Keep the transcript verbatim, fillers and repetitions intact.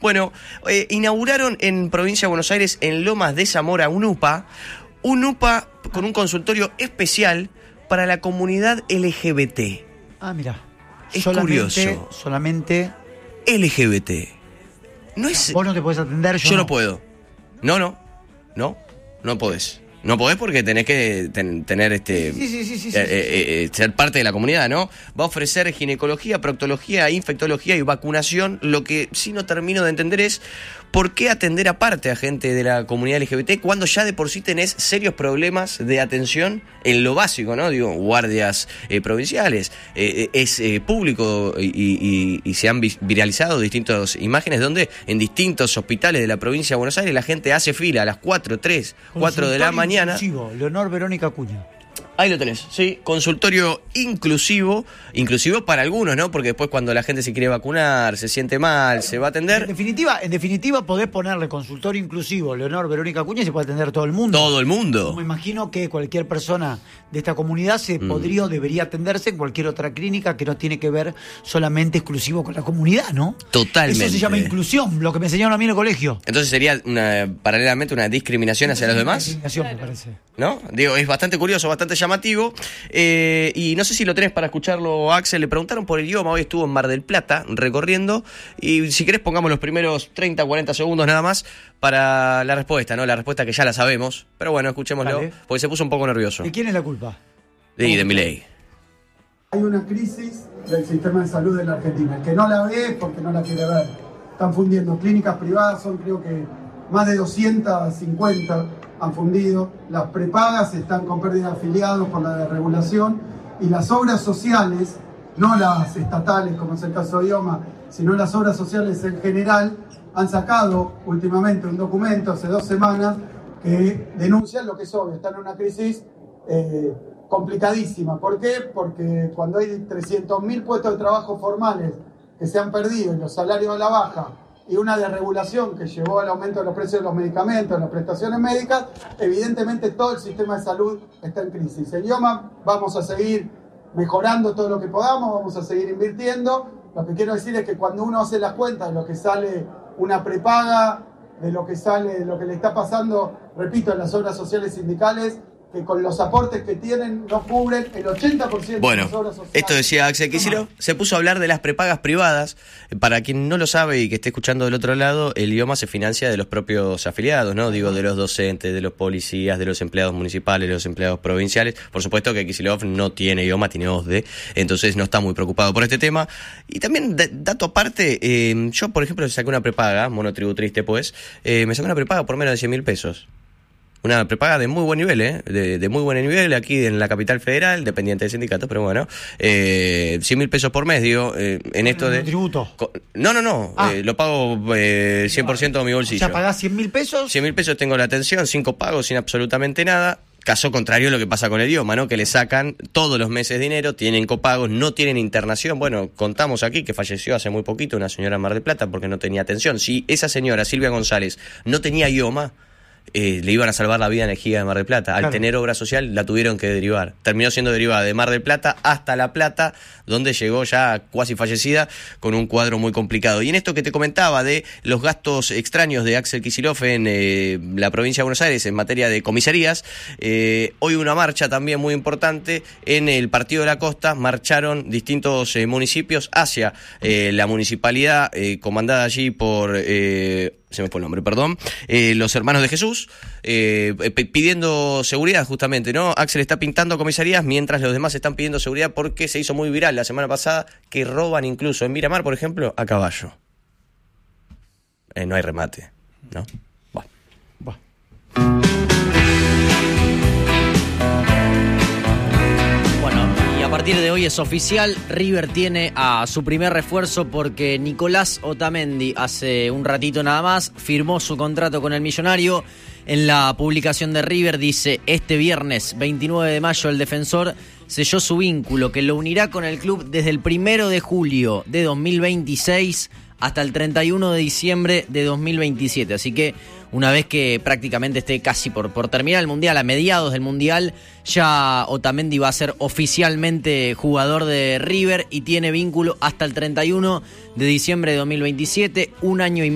Bueno, eh, inauguraron en Provincia de Buenos Aires, en Lomas de Zamora, un U P A, un U P A con un consultorio especial para la comunidad L G B T. Ah, mira. Es solamente, curioso. Solamente... L G B T. No es... Vos no te podés atender, yo, yo no. no puedo. No, no. No, no podés. No podés porque tenés que ten, tener este sí, sí, sí, sí, sí, eh, sí. Eh, eh, ser parte de la comunidad, ¿no? Va a ofrecer ginecología, proctología, infectología y vacunación. Lo que sí no termino de entender es por qué atender aparte a gente de la comunidad L G B T cuando ya de por sí tenés serios problemas de atención en lo básico, ¿no? Digo, guardias eh, provinciales, eh, es eh, público y, y, y se han viralizado distintas imágenes donde en distintos hospitales de la provincia de Buenos Aires la gente hace fila a las cuatro, tres, cuatro de la mañana. Inclusivo, Leonor Verónica Acuña. Ahí lo tenés, sí, consultorio inclusivo, inclusivo para algunos, ¿no? Porque después cuando la gente se quiere vacunar, se siente mal, se va a atender. En definitiva, en definitiva podés ponerle consultorio inclusivo Leonor Verónica Acuña y se puede atender todo el mundo. Todo el mundo. Me imagino que cualquier persona de esta comunidad se mm. podría o debería atenderse en cualquier otra clínica que no tiene que ver solamente exclusivo con la comunidad, ¿no? Totalmente. Eso se llama inclusión, lo que me enseñaron a mí en el colegio. Entonces sería una, paralelamente una discriminación hacia los demás. Discriminación, me parece. ¿No? Digo, es bastante curioso, bastante llamativo. Eh, y no sé si lo tenés para escucharlo, Axel. Le preguntaron por el idioma. Hoy estuvo en Mar del Plata recorriendo. Y si querés, pongamos los primeros treinta, cuarenta segundos nada más para la respuesta, ¿no? La respuesta que ya la sabemos. Pero bueno, escuchémoslo, vale. Porque se puso un poco nervioso. ¿De quién es la culpa? De, de Milei. Hay una crisis del sistema de salud de la Argentina. El que no la ve es porque no la quiere ver. Están fundiendo clínicas privadas, son creo que más de doscientas cincuenta. Han fundido, las prepagas están con pérdida de afiliados por la desregulación y las obras sociales, no las estatales como es el caso de IOMA, sino las obras sociales en general, han sacado últimamente un documento hace dos semanas que denuncia lo que es obvio, están en una crisis eh, complicadísima. ¿Por qué? Porque cuando hay trescientos mil puestos de trabajo formales que se han perdido y los salarios a la baja, y una desregulación que llevó al aumento de los precios de los medicamentos, las prestaciones médicas, evidentemente todo el sistema de salud está en crisis. El IOMA vamos a seguir mejorando todo lo que podamos, vamos a seguir invirtiendo. Lo que quiero decir es que cuando uno hace las cuentas de lo que sale una prepaga, de lo que sale, de lo que le está pasando, repito, en las obras sociales sindicales, que con los aportes que tienen no cubren el ochenta por ciento bueno, de las obras sociales. Esto decía Axel Kicillof, se puso a hablar de las prepagas privadas. Para quien no lo sabe y que esté escuchando del otro lado, el IOMA se financia de los propios afiliados, ¿no? Digo, de los docentes, de los policías, de los empleados municipales, de los empleados provinciales. Por supuesto que Kicillof no tiene IOMA, tiene O S D E, entonces no está muy preocupado por este tema. Y también, de, dato aparte, eh, yo, por ejemplo, saqué una prepaga, monotributriste, pues, eh, me saqué una prepaga por menos de cien mil pesos. Una prepaga de muy buen nivel, ¿eh? De, de muy buen nivel aquí en la capital federal, dependiente del sindicato, pero bueno. Eh, cien mil pesos por mes, digo, eh, en esto de... ¿Tributo? No, no, no. Ah. Eh, lo pago eh, cien por ciento de mi bolsillo. O sea, ¿pagás cien mil pesos? cien mil pesos tengo la atención, cinco pagos sin absolutamente nada. Caso contrario a lo que pasa con el IOMA, ¿no? Que le sacan todos los meses dinero, tienen copagos, no tienen internación. Bueno, contamos aquí que falleció hace muy poquito una señora en Mar del Plata porque no tenía atención. Si esa señora, Silvia González, no tenía IOMA... Eh, le iban a salvar la vida en el Giga de Mar del Plata. Al claro. tener obra social la tuvieron que derivar. Terminó siendo derivada de Mar del Plata hasta La Plata, donde llegó ya cuasi fallecida con un cuadro muy complicado. Y en esto que te comentaba de los gastos extraños de Axel Kicillof en eh, la provincia de Buenos Aires en materia de comisarías, eh, hoy una marcha también muy importante en el Partido de la Costa. Marcharon distintos eh, municipios hacia eh, la municipalidad eh, comandada allí por... Eh, se me fue el nombre, perdón, eh, los Hermanos de Jesús, eh, pidiendo seguridad justamente, ¿no? Axel está pintando comisarías mientras los demás están pidiendo seguridad porque se hizo muy viral la semana pasada que roban incluso en Miramar, por ejemplo, a caballo. Eh, no hay remate, ¿no? Bueno. Bueno. A partir de hoy es oficial, River tiene a su primer refuerzo porque Nicolás Otamendi hace un ratito nada más firmó su contrato con el Millonario. En la publicación de River dice: este viernes veintinueve de mayo el defensor selló su vínculo que lo unirá con el club desde el primero de julio de dos mil veintiséis hasta el treinta y uno de diciembre de dos mil veintisiete. Así que una vez que prácticamente esté casi por, por terminar el Mundial, a mediados del Mundial, ya Otamendi va a ser oficialmente jugador de River y tiene vínculo hasta el treinta y uno de diciembre de dos mil veintisiete, un año y